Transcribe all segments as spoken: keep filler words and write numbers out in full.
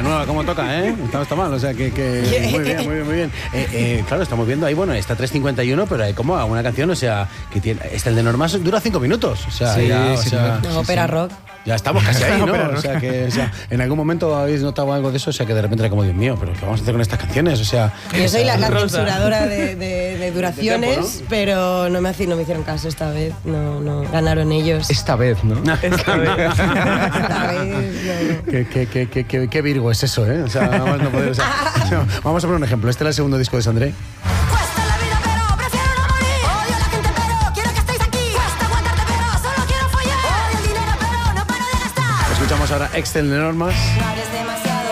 nueva, cómo toca, ¿eh? Está, está mal, o sea, que, que muy bien, muy bien, muy bien. Eh, eh, claro, estamos viendo ahí, bueno, está tres cincuenta y uno, pero hay como una canción, o sea, que tiene, este el de Normas dura cinco minutos, o sea, sí, ya, o sí, sea, no, sí, ópera sí. rock. Ya estamos casi ahí, ¿no? O sea, que o sea, en algún momento habéis notado algo de eso, o sea, que de repente era como, Dios mío, pero ¿qué vamos a hacer con estas canciones? O sea... Yo soy la, la Rosa. censuradora de, de, de duraciones, De tiempo, ¿no? pero no me, haci- no me hicieron caso esta vez, no, no, ganaron ellos. Esta vez, ¿no? Esta vez. Esta vez, no, no. ¿Qué, qué, qué, qué, qué, qué Virgo es eso, eh? O sea, nada más no poder, o sea, o sea, vamos a poner un ejemplo. Este era el segundo disco de Sandré. Cuesta la vida, pero prefiero no morir. Odio a la gente, pero quiero que estéis aquí. Cuesta aguantarte, pero solo quiero follar. Odio el dinero, pero no paro de gastar. Escuchamos ahora Excel de Normas. No hables demasiado,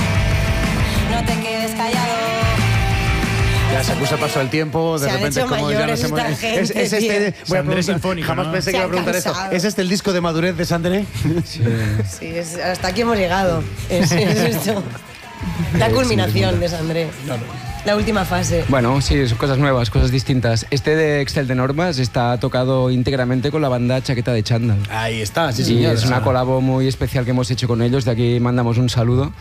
no te quedes callado. Ya se acusa el paso del tiempo, de Se han repente hecho como ya mayores nos hemos... esta gente, es, es este, tío. voy a Sandré preguntar, sinfónico, jamás ¿no? pensé Se que iba a han preguntar esto. cansado. ¿Es este el disco de madurez de Sandré? Sí, es- hasta aquí hemos llegado. Es, es esto. La culminación de Sandré. La última fase. Bueno, sí, son cosas nuevas, cosas distintas. Este de Excel de Normas está tocado íntegramente con la banda Chaqueta de Chándal. Ahí está, sí, Y señor. es una colabo muy especial que hemos hecho con ellos, de aquí mandamos un saludo.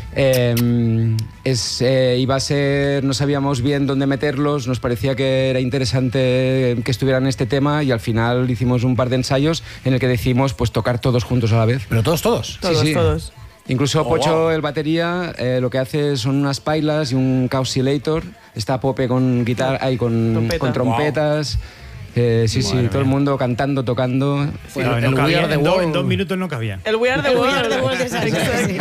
Eh, es, eh, iba a ser, no sabíamos bien dónde meterlos, nos parecía que era interesante que estuvieran en este tema y al final hicimos un par de ensayos en el que decidimos pues, tocar todos juntos a la vez. Pero todos, todos. Todos, Sí, sí. todos. Incluso Oh, Pocho, wow. el batería, eh, lo que hace son unas pailas y un Causilator. Está Pope con guitarra, ahí con, Trompeta. con trompetas. Eh, sí, sí, Madre todo el mía. mundo cantando, tocando. Bueno, No, el no We cabía, Are the en, do- World. en dos minutos no cabía. El We Are the El We World. Are the World de Sandré.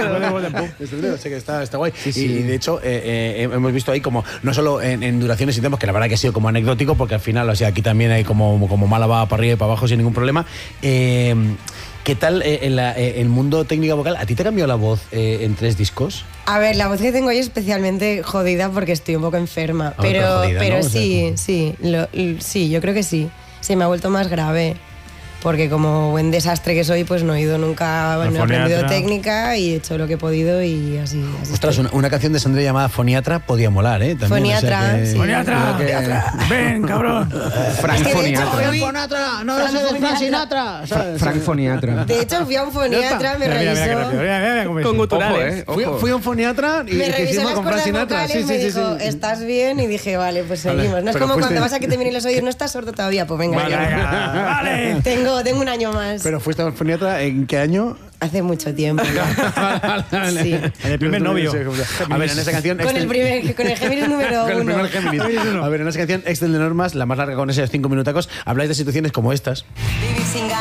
O sea que está, está guay. Y, y de hecho, eh, eh, hemos visto ahí como, no solo en, en duraciones y temas, que la verdad que ha sido como anecdótico, porque al final, o sea, aquí también hay como, como mala va para arriba y para abajo sin ningún problema. Eh, ¿Qué tal eh, en la- eh, el mundo técnica vocal? ¿A ti te cambió la voz eh, en tres discos? A ver, la voz que tengo hoy es especialmente jodida porque estoy un poco enferma. Ah, pero pero jodida, pero ¿no? O sea, sí, como- sí, lo- l- sí, yo creo que sí. Se me ha vuelto más grave. Porque como buen desastre que soy, pues no he ido nunca, no he aprendido foniatra. técnica y he hecho lo que he podido y así. así Ostras, estoy. una, una canción de Sandré llamada Foniatra podía molar, ¿eh? También, Foniatra, o sea que- sí. ¡Foniatra! que- ¡Ven, cabrón! Frank Es que de hecho Foniatra. fui- Foniatra, no Frank sé de Frank Foniatra. Sinatra. ¿sabes? Frank Foniatra. De hecho, fui a un foniatra, me Mira, mira, mira, qué rápido. revisó, Mira, mira, mira cómo es. Con Ojo, guturales. eh, Fui, ojo. fui a un foniatra y me que revisó hicimos las con Frank cuerdas Sinatra. vocales, Sí, me sí, sí, dijo, sí. ¿estás bien? Y dije, vale, pues Vale, seguimos. No es pero como fuiste- cuando vas a que te miren los oídos, no estás sordo todavía, pues venga, Vale, yo. venga, vale. Tengo, tengo un año más. Pero fuiste a un foniatra, ¿en qué año? Hace mucho tiempo. Sí. En el primer novio. A ver, en esa canción... Con el primer, con el Géminis número Con el uno. primer Géminis. A ver, en esa canción, Excel de Normas, la más larga con esos cinco minutacos, habláis de situaciones como estas. Vivir sin ganas.